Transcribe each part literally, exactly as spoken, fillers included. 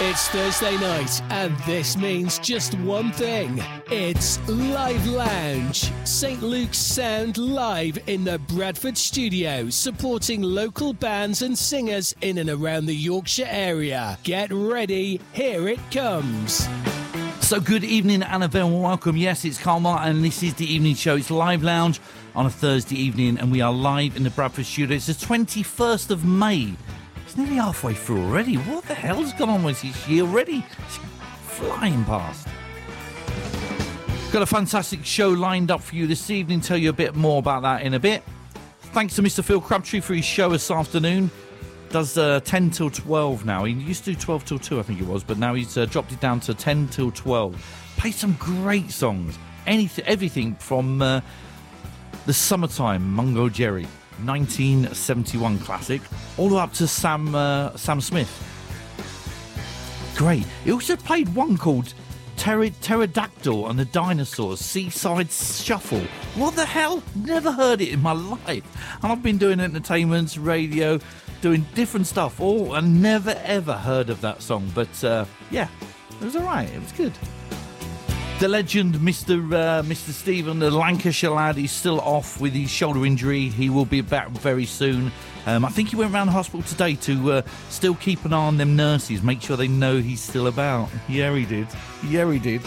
It's Thursday night, and this means just one thing. It's Live Lounge. Saint Luke's Sound live in the Bradford studio, supporting local bands and singers in and around the Yorkshire area. Get ready, here it comes. So good evening and a very welcome. Yes, it's Carl Martin, and this is the evening show. It's Live Lounge on a Thursday evening, and we are live in the Bradford studio. It's the twenty-first of May. It's nearly halfway through already. What the hell's gone on with this year already? It's flying past. Got a fantastic show lined up for you this evening. Tell you a bit more about that in a bit. Thanks to Mister Phil Crabtree for his show this afternoon. Does uh, ten till twelve now. He used to do twelve till two, I think it was, but now he's uh, dropped it down to ten till twelve. Plays some great songs. Anything, everything from uh, the Summertime, Mungo Jerry, nineteen seventy-one classic, all the way up to Sam uh, Sam Smith. Great. He also played one called Pter- Pterodactyl and the Dinosaurs, Seaside Shuffle. What the hell? Never heard it in my life. And I've been doing entertainment, radio, doing different stuff, all, and never ever heard of that song. But uh, yeah, it was alright. It was good. The legend, Mister Uh, Mister Stephen, the Lancashire lad, is still off with his shoulder injury. He will be back very soon. Um, I think he went around the hospital today to uh, still keep an eye on them nurses, make sure they know he's still about. Yeah, he did. Yeah, he did.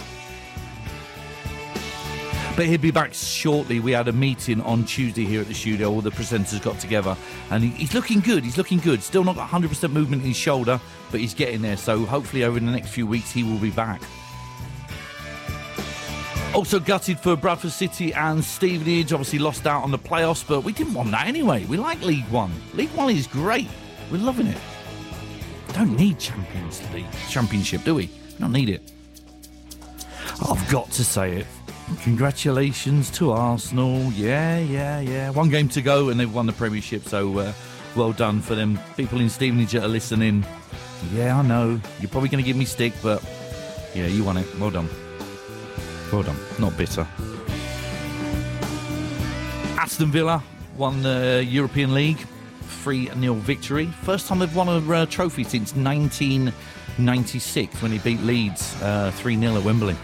But he'll be back shortly. We had a meeting on Tuesday here at the studio. All the presenters got together, and he, he's looking good. He's looking good. Still not got one hundred percent movement in his shoulder, but he's getting there. So hopefully over the next few weeks he will be back. Also gutted for Bradford City and Stevenage. Obviously lost out on the playoffs, but we didn't want that anyway. We like League One. League One is great. We're loving it. Don't need Champions League Championship, do we? We don't need it. I've got to say it. Congratulations to Arsenal. Yeah, yeah, yeah. One game to go and they've won the Premiership, so uh, well done for them people in Stevenage that are listening. Yeah, I know. You're probably going to give me stick, but yeah, you won it. Well done. Well done. Not bitter. Aston Villa won the European League. three nil victory. First time they've won a uh, trophy since nineteen ninety-six when he beat Leeds uh, three nil at Wembley.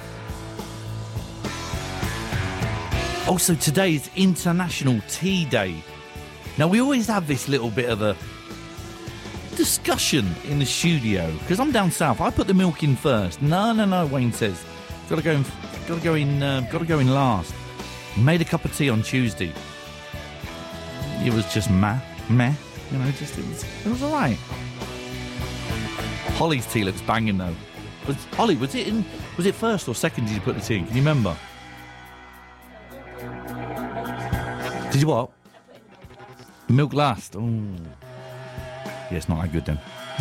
Also, today is International Tea Day. Now, we always have this little bit of a discussion in the studio, because I'm down south. I put the milk in first. No, no, no, Wayne says. Got to go in, got to go in, uh, got to go in last. Made a cup of tea on Tuesday. It was just meh, meh. You know, just it was, it was all right. Holly's tea looks banging though. Was, Holly, was it in? Was it first or second? Did you put the tea in? Can you remember? Did you what? Milk last. Oh, yeah, it's not that good then.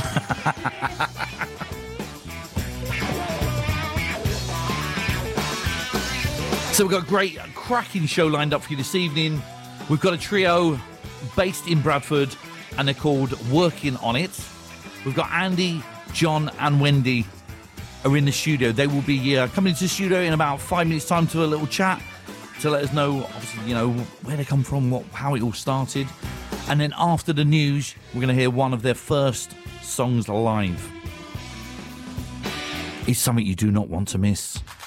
So we've got a great, cracking show lined up for you this evening. We've got a trio based in Bradford, and they're called Working On It. We've got Andy, John, and Wendy are in the studio. They will be uh, coming into the studio in about five minutes' time to a little chat to let us know, obviously, you know, where they come from, what, how it all started. And then after the news, we're going to hear one of their first songs live. It's something you do not want to miss.